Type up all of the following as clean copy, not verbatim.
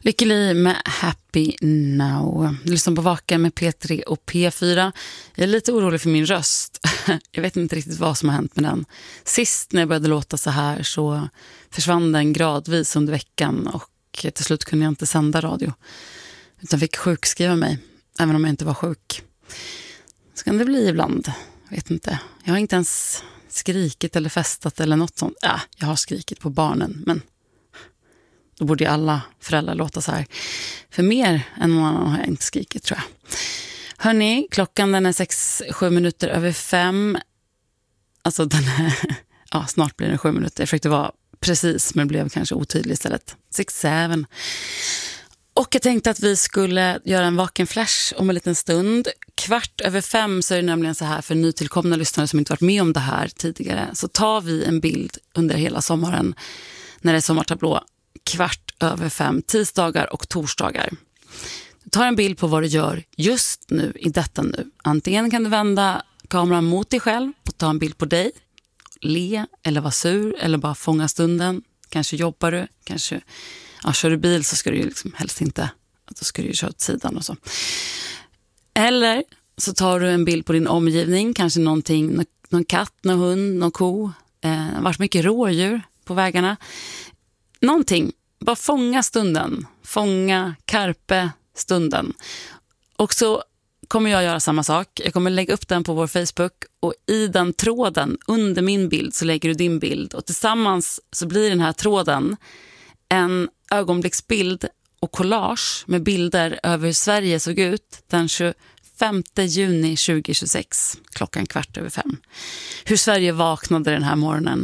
Lykke Li med Happy Now. Lyssna på Vaken med P3 och P4. Jag är lite orolig för min röst. Jag vet inte riktigt vad som har hänt med den. Sist när jag började låta så här så försvann den gradvis under veckan och till slut kunde jag inte sända radio. Utan fick sjukskriva mig, även om jag inte var sjuk. Så kan det bli ibland. Jag vet inte. Jag har inte ens skrikit eller festat eller något sånt. Jag har skrikit på barnen, men då borde ju alla föräldrar låta så här. För mer än någon annan har jag inte skrikit, tror jag. Hörrni, klockan den är 6-7 minuter över 5. Alltså den är... Ja, snart blir det 7 minuter. Jag försökte vara precis, men blev kanske otydlig istället. 6-7. Och jag tänkte att vi skulle göra en vaken flash om en liten stund. 4:15 så är det nämligen så här för nytillkomna lyssnare som inte varit med om det här tidigare. Så tar vi en bild under hela sommaren när det är sommartablå. 4:15, tisdagar och torsdagar. Du tar en bild på vad du gör just nu, i detta nu. Antingen kan du vända kameran mot dig själv och ta en bild på dig. Le eller vara sur eller bara fånga stunden. Kanske jobbar du, kanske kör du bil så ska du ju liksom helst inte, då ska du ju köra åt sidan och så. Eller så tar du en bild på din omgivning, kanske någonting, någon katt, någon hund, någon ko. Varit mycket rådjur på vägarna. Någonting, bara fånga stunden. Fånga, carpe stunden. Och så kommer jag göra samma sak. Jag kommer lägga upp den på vår Facebook och i den tråden under min bild så lägger du din bild. Och tillsammans så blir den här tråden en ögonblicksbild och collage med bilder över hur Sverige såg ut den 25 juni 2026, klockan 4:15. Hur Sverige vaknade den här morgonen.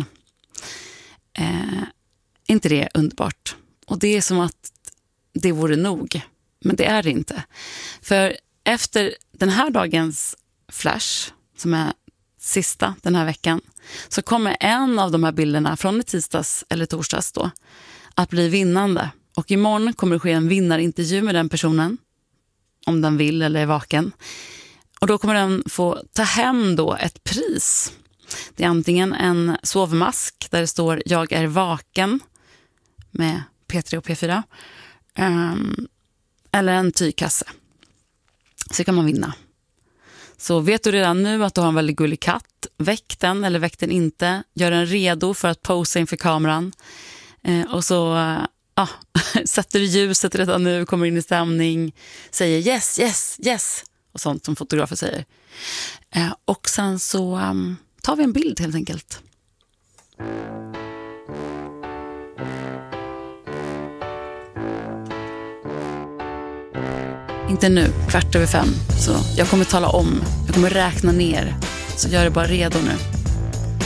Inte det underbart? Och det är som att det vore nog. Men det är det inte. För efter den här dagens flash, som är sista den här veckan, så kommer en av de här bilderna från tisdags eller torsdags då att bli vinnande. Och imorgon kommer det ske en vinnarintervju med den personen, om den vill eller är vaken. Och då kommer den få ta hem då ett pris. Det är antingen en sovmask där det står "Jag är vaken" med P3 och P4. Eller en tygkasse. Så kan man vinna. Så vet du redan nu att du har en väldigt gullig katt, väck den eller väck den inte. Gör den redo för att posa inför kameran. Och så sätter du ljuset redan nu, kommer in i stämning, säger yes, yes, yes och sånt som fotografer säger. Och sen så tar vi en bild helt enkelt. Inte nu, 4:15. Så jag kommer tala om, jag kommer räkna ner. Så gör det bara redo nu.